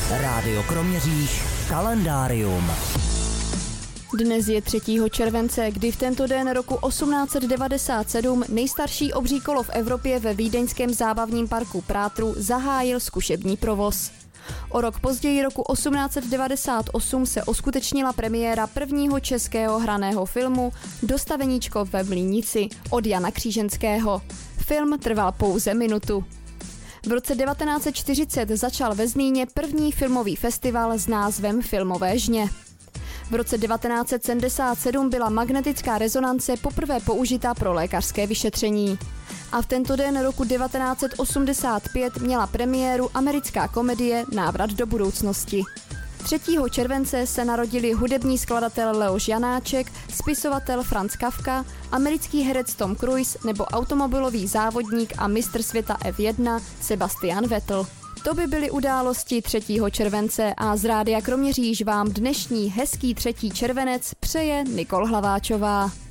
Rádio Kroměříž kalendárium. Dnes je 3. července, kdy v tento den roku 1897 nejstarší obří kolo v Evropě ve vídeňském zábavním parku Prátru zahájil zkušební provoz. O rok později roku 1898 se uskutečnila premiéra prvního českého hraného filmu Dostaveníčko ve Mlýnici od Jana Kříženského. Film trval pouze minutu. V roce 1940 začal ve Zlíně první filmový festival s názvem Filmové žně. V roce 1977 byla magnetická rezonance poprvé použita pro lékařské vyšetření. A v tento den roku 1985 měla premiéru americká komedie Návrat do budoucnosti. 3. července se narodili hudební skladatel Leoš Janáček, spisovatel Franz Kafka, americký herec Tom Cruise nebo automobilový závodník a mistr světa F1 Sebastian Vettel. To by byly události 3. července a z Rádia Kroměříž vám dnešní hezký 3. červenec přeje Nikol Hlaváčová.